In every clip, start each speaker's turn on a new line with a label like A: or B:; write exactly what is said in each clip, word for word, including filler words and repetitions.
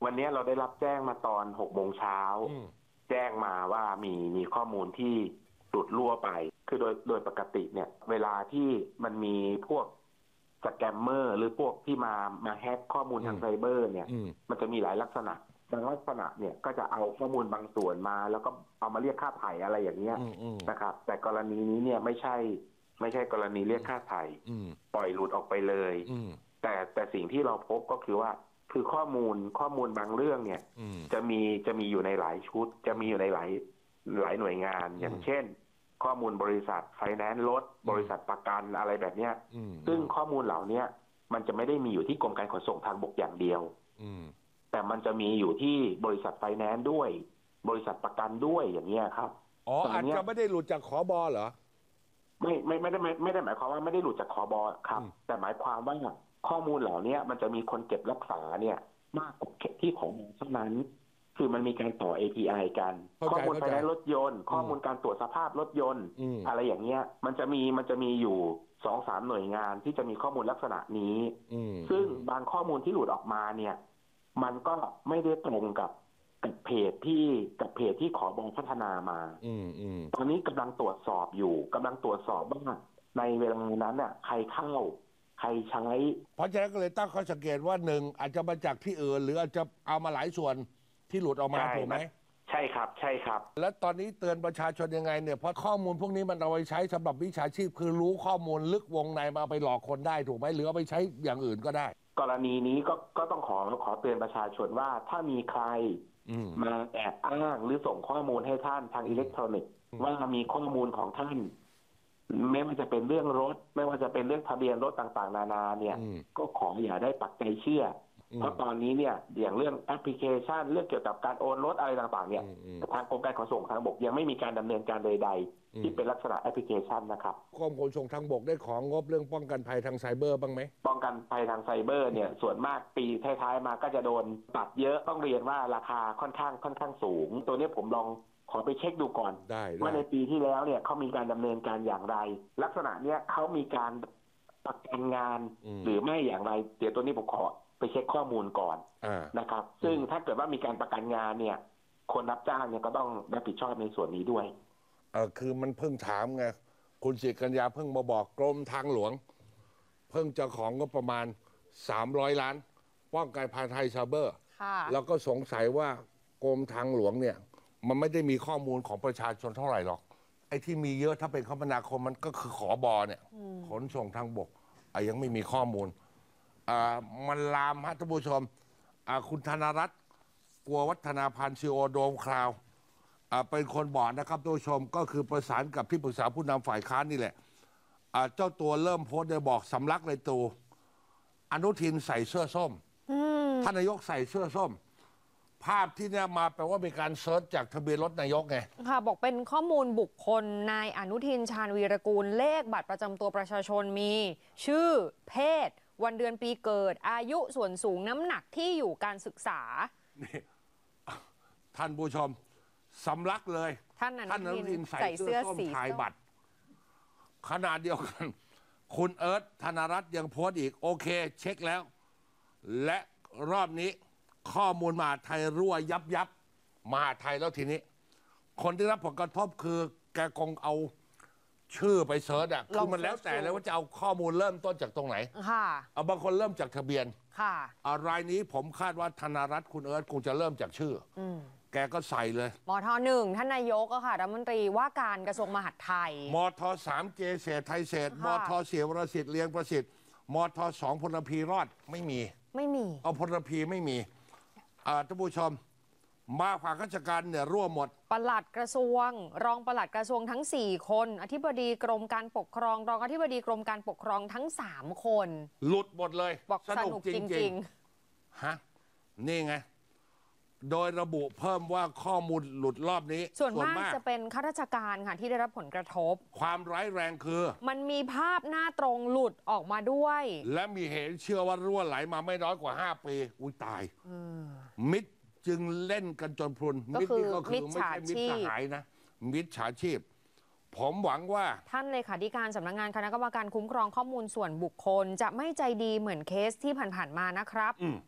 A: วันนี้เราได้รับแจ้งมาตอนหกโมงเช้าแจ้งมาว่ามีมีข้อมูลที่หลุดรั่วไปคือโดยโดยปกติเนี่ยเวลาที่มันมีพวกสแกมเมอร์หรือพวกที่มามาแฮกข้อมูลทางไซเบอร์เนี่ยมันจะมีหลายลักษณะบางลักษณะเนี่ยก็จะเอาข้อมูลบางส่วนมาแล้วก็เอามาเรียกค่าไถ่อะไรอย่างเงี้ยนะครับแต่กรณีนี้เนี่ยไม่ใช่ไม่ใช่กรณีเรียกค่าไถ่ปล่อยหลุดออกไปเลยแต่แต่สิ่งที่เราพบก็คือว่าคือข้อมูลข้อมูลบางเรื่องเนี่ยจะมีจะมีอยู่ในหลายชุดจะมีอยู่ในหลายหลายหน่วยงานอย่างเช่นข้อมูลบริษัทไฟแนนซ์รถบริษัทประกันอะไรแบบเนี้ยซึ่งข้อมูลเหล่านี้มันจะไม่ได้มีอยู่ที่กรมการขนส่งทางบกอย่างเดียวแต่มันจะมีอยู่ที่บริษัทไฟแนนซ์ด้วยบริษัทประกันด้วยอย่างเงี้ยครับ
B: อ๋ออาจจะไม่ได้หลุดจากขบเหรอ
A: ไม่ไม่ไม่ได้ไม่ไม่ได้หมายความว่าไม่ได้หลุดจากขบครับแต่หมายความว่าข้อมูลเหล่านี้มันจะมีคนเก็บรักษาเนี่ยมากกว่าที่ของเท่านั้นคือมันมีการต่อ เอ พี ไอ กันข้อมูลภายในรถยนต์ข้อมูลการตรวจสภาพรถยนต์อะไรอย่างเงี้ยมันจะมีมันจะมีอยู่สองสามหน่วยงานที่จะมีข้อมูลลักษณะนี้ซึ่งบางข้อมูลที่หลุดออกมาเนี่ยมันก็ไม่ได้ตรงกับกับเพจที่กับเพจที่ขอบงพัฒนามาตอนนี้กำลังตรวจสอบอยู่กำลังตรวจสอบว่าในเวลานั้นน่ะใครเข้าใครใช้
B: เพราะฉะนั้นก็เลยตั้งข้อสังเกตว่าหนึ่งอาจจะมาจากที่อื่นหรืออาจจะเอามาหลายส่วนที่หลุดออกมาถูกไหม
A: ใช่ครับใช่ครับ
B: แล้วตอนนี้เตือนประชาชนยังไงเนี่ยเพราะข้อมูลพวกนี้มันเอาไปใช้สำหรับวิชาชีพคือรู้ข้อมูลลึกวงในมาไปหลอกคนได้ถูกไหมหรือเอาไปใช้อย่างอื่นก็ได้
A: กรณีนี้ก็ก็ต้องขอขอเตือนประชาชนว่าถ้ามีใครมาแอบอ้างหรือส่งข้อมูลให้ท่านทางอิเล็กทรอนิกส์ว่ามีข้อมูลของท่านไม่ว่าจะเป็นเรื่องรถไม่ว่าจะเป็นเรื่องทะเบียนรถต่างๆนานาเนี่ยก็ขออย่าได้ปักใจเชื่อเพราะตอนนี้เนี่ยอย่างเรื่องแอปพลิเคชันเรื่องเกี่ยวกับการโอนรถอะไรต่างๆเนี่ยทางกรมการขนส่งทางบกยังไม่มีการดำเนินการใดๆที่เป็นลักษณะแอปพลิเคชันนะครับ
B: กรมขนส่งทางบกได้ของงบเรื่องป้องกันภัยทางไซเบอร์บ้างไหม
A: ป้องกันภัยทางไซเบอร์เนี่ยส่วนมากปีท้ายๆมาก็จะโดนตัดเยอะต้องเรียนว่าราคาค่อนข้างค่อนข้างสูงตัวนี้ผมลองขอไปเช็คดูก่อนว่าในปีที่แล้วเนี่ยเขามีการดำเนินการอย่างไรลักษณะเนี้ยเขามีการประกันงานหรือไม่อย่างไรเดี๋ยวตัวนี้ผมขอไปเช็คข้อมูลก่อนนะครับซึ่งถ้าเกิดว่ามีการประกันงานเนี่ยคนรับจ้างเนี่ยก็ต้องรับผิดชอบในส่วนนี้ด้วย
B: เออคือมันเพิ่งถามไงคุณศิกัญญาเพิ่งมาบอกกรมทางหลวงเพิ่งจะของก็ประมาณสามร้อยล้านป้องกันภัยไทยไซเบอร์แล้วก็สงสัยว่ากรมทางหลวงเนี่ยมันไม่ได้มีข้อมูลของประชาชนเท่าไหร่หรอกไอ้ที่มีเยอะถ้าเป็นคมนาคมมันก็คือขอบอเนี่ยขนส่งทางบกอ่ะยังไม่มีข้อมูลอ่ามันลามฮะท่านผู้ชมอ่าคุณธนรัตน์กัววัฒนาพันธ์ซีโอโดมคราวอ่าเป็นคนบอกนะครับท่านผู้ชมก็คือประสานกับที่ปรึกษาผู้นำฝ่ายค้านนี่แหละอ่าเจ้าตัวเริ่มโพสต์ได้บอกสำลักเลยตูอนุทินใส่เสื้อส้มท่านนายกใส่เสื้อส้มภาพที่เนี่ยมาแปลว่ามีการเซิร์ชจากทะเบียนรถนายกไง
C: ค่ะบอกเป็นข้อมูลบุคคลนายอนุทินชาญวีรกูลเลขบัตรประจำตัวประชาชนมีชื่อเพศวันเดือนปีเกิดอายุส่วนสูงน้ำหนักที่อยู่การศึกษานี่
B: ท่านผู้ชมสำลักเลย
C: ท่านอนุทินใส่เสื้อส้ม
B: ถ่ายบัตรขนาดเดียวกันคุณเอิร์ธธนรัตน์ยังโพสต์อีกโอเคเช็คแล้วและรอบนี้ข้อมูลมหาไทยรั่วยับยับมหาไทยแล้วทีนี้คนที่รับผลกระทบคือแกคงเอาชื่อไปเสิร์ชอ่ะคือมันแล้วแต่เลยว่าจะเอาข้อมูลเริ่มต้นจากตรงไหนค่ะเอาบางคนเริ่มจากทะเบียนค่ะรายนี้ผมคาดว่าธนรัตน์คุณเอิร์ธคงจะเริ่มจากชื่อแกก็ใส่เลย
C: มทหนึ่งท่านนายกอะค่ะรัฐมนตรีว่าการกระทรวงมหาดไทย
B: มทสามเจเศรษฐ์ไทยเศรษฐ์มทเสียวรสิทธิ์เลียงประสิทธิ์มทสองพลพีรอดไม่มี
C: ไม่มี
B: เอาพลพีไม่มีท่านผู้ชมมาฝ่ายราชการเนี่ยร่วมหมด
C: ปลัดกระทรวงรองปลัดกระทรวงทั้งสี่คนอธิบดีกรมการปกครองรองอธิบดีกรมการปกครองทั้งสามคน
B: หลุดหมดเลย
C: บอกสนุกจริง
B: ๆฮะนี่ไงโดยระบุเพิ่มว่าข้อมูลหลุดรอบนี้
C: ส่วนมากจะเป็นข้าราชการค่ะที่ได้รับผลกระทบ
B: ความร้ายแรงคือ
C: มันมีภาพหน้าตรงหลุดออกมาด้วย
B: และมีเหตุเชื่อว่ารั่วไหลมาไม่น้อยกว่าห้าปีอุ้ยตายมิตรจึงเล่นกันจนพรุน
C: มิตรนี่ก็คือ
B: ไม่ใช่มิตรสหายนะมิตรฉาชีพผมหวังว่า
C: ท่านเลขาธิการสำนักงานคณะกรรมการคุ้มครองข้อมูลส่วนบุคคลจะไม่ใจดีเหมือนเคสที่ผ่านๆมานะครับ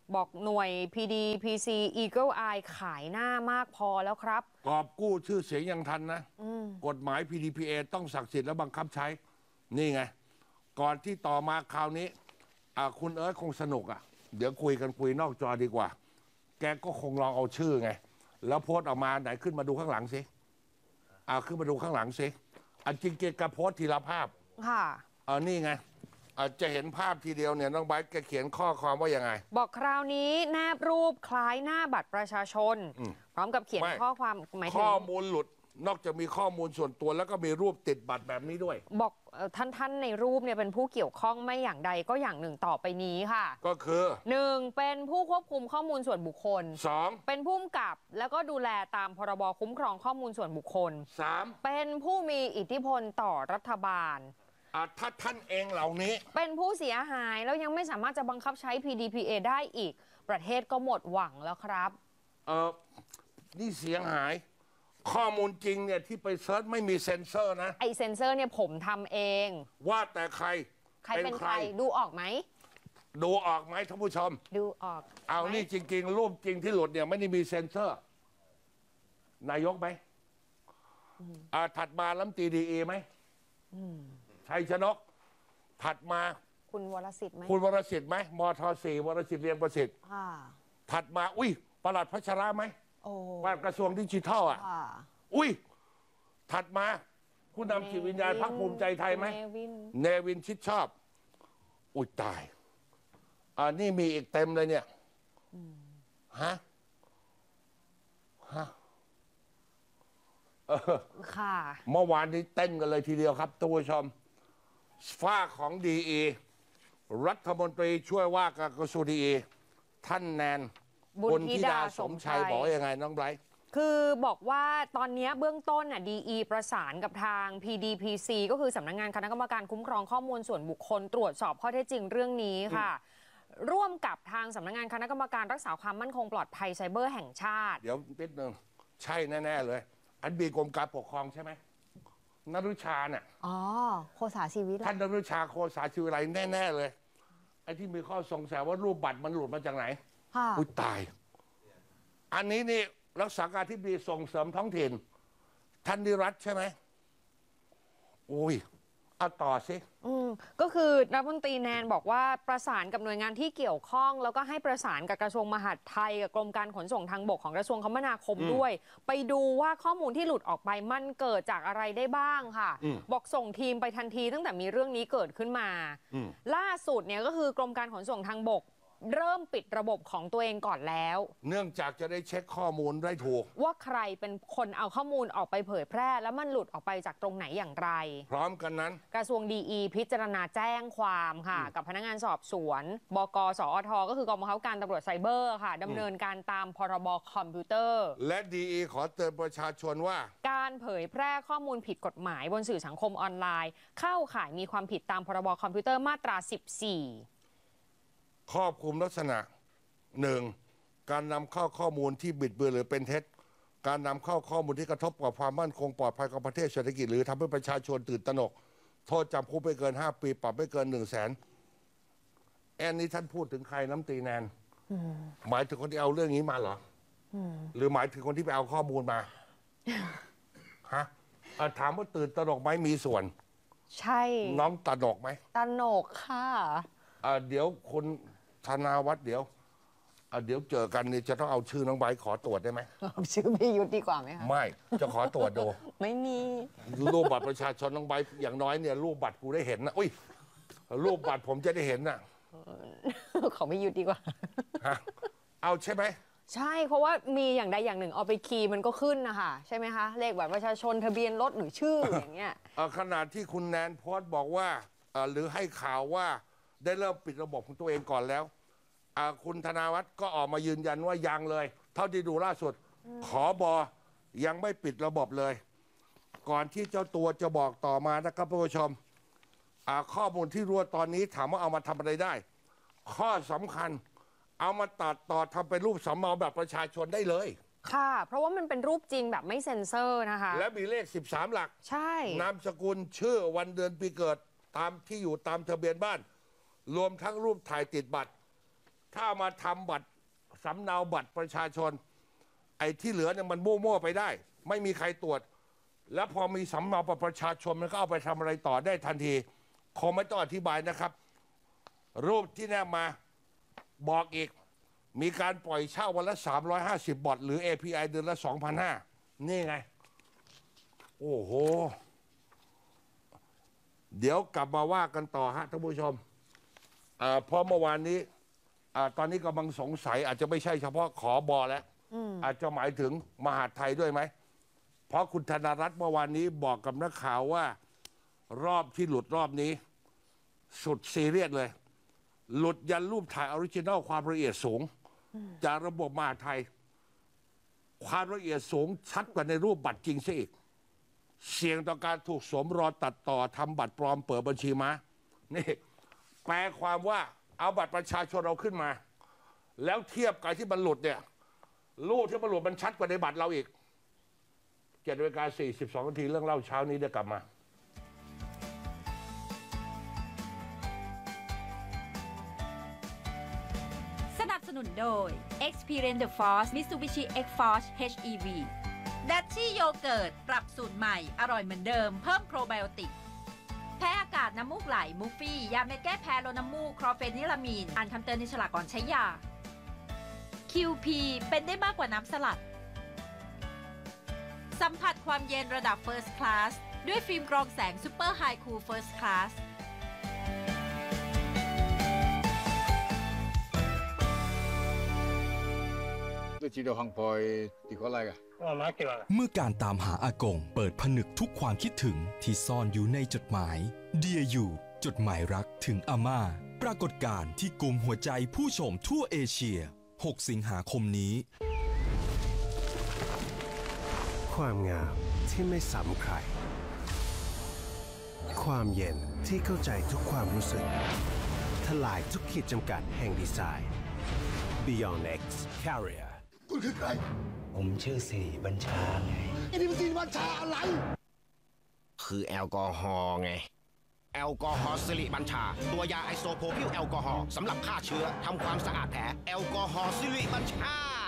C: บอกหน่วย พี ดี พี ซี Eagle Eye ขายหน้ามากพอแล้วครับ
B: กอบกู้ชื่อเสียงยังทันนะกฎหมาย พี ดี พี เอ ต้องศักดิ์สิทธิ์และบังคับใช้นี่ไงก่อนที่ต่อมาคราวนี้คุณเอิร์ธคงสนุกอ่ะเดี๋ยวคุยกันคุยนอกจอดีกว่าแกก็คงลองเอาชื่อไงแล้วโพสต์ออกมาไหนขึ้นมาดูข้างหลังสิอ่าขึ้นมาดูข้างหลังสิอันจริงเกกโพสต์ทีละภาพ
C: ค่ะ
B: อ่านี่ไงอาจจะเห็นภาพทีเดียวเนี่ยน้องไบร์ทแกเขียนข้อความว่ายังไง
C: บอกคราวนี้แนบรูปคล้ายหน้าบัตรประชาชนพร้อมกับเขียนข้อความหมายถึง
B: ข้อมูลหลุดนอกจากมีข้อมูลส่วนตัวแล้วก็มีรูปติดบัตรแบบนี้ด้วย
C: บอกท่านท่านในรูปเนี่ยเป็นผู้เกี่ยวข้องไม่อย่างใดก็อย่างหนึ่งต่อไปนี้ค่ะ
B: ก็คือ
C: หนึ่งเป็นผู้ควบคุมข้อมูลส่วนบุคคล
B: สอง
C: เป็นผู้กำกับแล้วก็ดูแลตามพรบคุ้มครองข้อมูลส่วนบุคคล
B: สาม
C: เป็นผู้มีอิทธิพลต่อรัฐบาล
B: ถ้าท่านเองเหล่านี้
C: เป็นผู้เสียหายแล้วยังไม่สามารถจะบังคับใช้ พี ดี พี เอ ได้อีกประเทศก็หมดหวังแล้วครับ
B: เออนี่เสียหายข้อมูลจริงเนี่ยที่ไปเซิร์ชไม่มีเซ็นเซอร์นะ
C: ไอเซ็นเซอร์เนี่ยผมทำเอง
B: ว่าแต่ใคร
C: ใครเป็นใครดูออกไหม
B: ดูออกไหมท่านผู้ชม
C: ดูออก
B: เอานี่จริงๆรูปจริงที่หลุดเนี่ยไม่ได้มีเซ็นเซอร์นายกไหมอ่าถัดมาล้ำตีดีเอไหมชัยชนกถัดมา
C: คุณวรสิทธิ์ไหม
B: คุณวรสิทธิ์ไหมมทสี่วรสิทธิ์เรียงประสิทธิ์ถัดมาอุ้ยปลัดพัชระไหมว่ากระทรวงดิจิทัลอ่ะอุ้ยถัดมาผู้นำจิตวิญญาณพรรคภูมิใจไทยไหมเนวินชิดชอบอุ้ยตายอ่านี่มีอีกเต็มเลยเนี่ยฮะฮะเออ
C: ค่ะ
B: เมื่อวานนี้เต้นกันเลยทีเดียวครับท่านผู้ชมฝ้าของดีอีรัฐมนตรีช่วยว่าการกระทรวงดีอีท่านแนนบุญธิดาสมชัยบอกยังไงน้องไบรท์
C: คือบอกว่าตอนนี้เบื้องต้นน่ะ ดี อี ประสานกับทาง พี ดี พี ซี ก็คือสำนักงานคณะกรรมการคุ้มครองข้อมูลส่วนบุคคลตรวจสอบข้อเท็จจริงเรื่องนี้ค่ะร่วมกับทางสำนักงานคณะกรรมการรักษาความมั่นคงปลอดภัยไซเบอร์แห่งชาติ
B: เดี๋ยวนิดนึงใช่แน่ๆเลยอันบีกรมการปกครองใช่ไหมนฤชาเนี่ย
C: อ๋อโคสาชีวิต
B: ท่านนฤชาโคสาชีวิไลแน่ๆเลยไอ้ที่มีข้อสงสัยว่ารูปบัตรมันหลุดมาจากไหนอุ้ยตายอันนี้นี่รักษาการที่ดีส่งเสริมท้องถิ่นท่านนิรัตน์ใช่ไหมอุ้ยเอาต่อสิ
C: อืมก็คือรัฐมนตรีแนนบอกว่าประสานกับหน่วยงานที่เกี่ยวข้องแล้วก็ให้ประสานกับกระทรวงมหาดไทยกับกรมการขนส่งทางบกของกระทรวงคมนาคมด้วยไปดูว่าข้อมูลที่หลุดออกไปมันเกิดจากอะไรได้บ้างค่ะบอกส่งทีมไปทันทีตั้งแต่มีเรื่องนี้เกิดขึ้นมาล่าสุดเนี่ยก็คือกรมการขนส่งทางบกเริ่มปิดระบบของตัวเองก่อนแล้ว
B: เนื่องจากจะได้เช็คข้อมูลได้ถูก
C: ว่าใครเป็นคนเอาข้อมูลออกไปเผยแพร่แล้วมันหลุดออกไปจากตรงไหนอย่างไร
B: พร้อมกันนั้น
C: กระทรวงดีอีพิจารณาแจ้งความค่ะกับพนักงานสอบสวนบก.สอท.ก็คือกองบังคับการตำรวจไซเบอร์ค่ะดำเนินการตามพรบคอมพิวเตอร์
B: และดีอีขอเตือนประชาชนว่า
C: การเผยแพร่ข้อมูลผิดกฎหมายบนสื่อสังคมออนไลน์เข้าข่ายมีความผิดตามพรบคอมพิวเตอร์มาตราสิบสี่
B: ครอบคลุมลักษณะหนึ่งการนำเข้าข้อมูลที่บิดเบือนหรือเป็นเท็จการนำเข้าข้อมูลที่กระทบกับความมั่นคงปลอดภัยของประเทศเศรษฐกิจหรือทำให้ประชาชนตื่นตระหนกโทษจำคุกไม่เกินห้าปีปรับไม่เกินหนึ่งแสนแอนนี้ท่านพูดถึงใครน้ำตีแนนหมายถึงคนที่เอาเรื่องนี้มาเหรอหรือหมายถึงคนที่ไปเอาข้อมูลมาฮะถามว่าตื่นตระหนกไหมมีส่วน
C: ใช่
B: น้องตระหนกไหม
C: ตระหนกค่ะ
B: เดี๋ยวคุณธนาวัฒน์เดี๋ยวเดี๋ยวเจอกันนี่จะต้องเอาชื่อน้องไบร์ทขอตรวจได้ไหม
C: เอาชื่อพี่ยุทธดีกว่าไหมคะ
B: ไม่จะขอตรวจดู
C: ไม่มี
B: รูปบัตรประชาชนน้องไบร์ทอย่างน้อยเนี่ยรูปบัตรกูได้เห็นนะอุ้ยรูปบัตรผมจะได้เห็นน่ะ
C: ขอพี่ยุทธดีกว่า
B: ฮะเอาใช่ไหม
C: ใช่เพราะว่ามีอย่างใดอย่างหนึ่งเอาไปคีย์มันก็ขึ้นนะคะใช่ไหมคะเลขบัตรประชาชนทะเบียนรถหรือชื่ออย่างเงี้ย
B: ขณะที่คุณแนนโพสต์บอกว่าหรือให้ข่าวว่าได้เริ่มปิดระบบของตัวเองก่อนแล้วคุณธนาวัฒน์ก็ออกมายืนยันว่ายังเลยเท่าที่ดูล่าสุดขบยังไม่ปิดระบบเลยก่อนที่เจ้าตัวจะบอกต่อมานะครับท่านผู้ชมข้อมูลที่รู้ตอนนี้ถามว่าเอามาทำอะไรได้ข้อสำคัญเอามาตัดต่อทำเป็นรูปสำเนาแบบประชาชนได้เลย
C: ค่ะเพราะว่ามันเป็นรูปจริงแบบไม่เซ็นเซอร์นะคะ
B: และมีเลขสิบสามหลัก
C: ใช่
B: นามสกุลชื่อวันเดือนปีเกิดตามที่อยู่ตามทะเบียนบ้านรวมทั้งรูปถ่ายติดบัตรถ้ามาทำบัตรสำเนาบัตรประชาชนไอ้ที่เหลือเนี่ยมันมั่วๆไปได้ไม่มีใครตรวจแล้วพอมีสำเนาบัตรประชาชนมันก็เอาไปทำอะไรต่อได้ทันทีคงไม่ต้องอธิบายนะครับรูปที่แนบมาบอกอีกมีการปล่อยเช่าวันละสามร้อยห้าสิบบอทหรือ เอ พี ไอ เดือนละ สองพันห้าร้อย นี่ไงโอ้โหเดี๋ยวกลับมาว่ากันต่อฮะท่านผู้ชมเพราะเมื่อวานนี้ตอนนี้กำลังสงสัยอาจจะไม่ใช่เฉพาะขอบอแล้วอาจจะหมายถึงมหาดไทยด้วยไหมเพราะคุณธนรัตน์เมื่อวานนี้บอกกับนักข่าวว่ารอบที่หลุดรอบนี้สุดซีเรียสเลยหลุดยันรูปถ่ายออริจินัลความละเอียดสูงจากระบบมหาดไทยความละเอียดสูงชัดกว่าในรูปบัตรจริงซะอีกเสี่ยงต่อการถูกสวมรอยตัดต่อทำบัตรปลอมเปิดบัญชีม้านี่แปลความว่าเอาบัตรประชาชนเราขึ้นมาแล้วเทียบกับที่มันหลุดเนี่ยรูปที่มันหลุดมันชัดกว่าในบัตรเราอีกเจ็ดนาฬิกาสี่สิบสองนาทีเรื่องเล่าเช้านี้เดี๋ยวกลับมา
D: สนับสนุนโดย Experience the Force Mitsubishi X-Force เอช อี วี ดัชชี่โยเกิร์ตปรับสูตรใหม่อร่อยเหมือนเดิมเพิ่มโปรไบโอติกแพ้อากาศน้ำมูกไหลมูฟี่ยาเม็ดแก้แพ้ลดน้ำมูกคลอเฟนิลามีนอ่านคำเตือนในฉลากก่อนใช้ยา คิว พี เป็นได้มากกว่าน้ำสลัดสัมผัสความเย็นระดับ First Class ด้วยฟิล์มกรองแสง Super High Cool First Class
E: เมื่อการตามหาอากงเปิดผนึกทุกความคิดถึงที่ซ่อนอยู่ในจดหมาย Dear You จดหมายรักถึงอาม่าปรากฏการณ์ที่กุมหัวใจผู้ชมทั่วเอเชียหกสิงหาคมนี้
F: ความงามที่ไม่ซ้ำใครความเย็นที่เข้าใจทุกความรู้สึกทลายทุกขีดจำกัดแห่งดีไซน์ Beyond X Carrier
G: คุณคือใคร
H: ผมชื่อสิริบัญชาไง
G: ไอ้นี่มันสิริบัญชาอะไร
H: คือแอลกอฮอล์ไงแอลกอฮอล์สิริบัญชาตัวยาไอโซโพรพิลแอลกอฮอล์สำหรับฆ่าเชื้อทำความสะอาดแผลแอลกอฮอล์สิริบัญชา